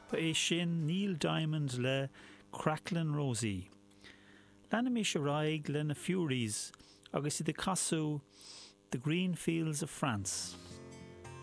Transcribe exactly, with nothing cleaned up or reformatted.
ba é sin Neil Diamond le Cracklin' Rosie. Lena mí se raig le na Furies agus i de casú The Green Fields of France.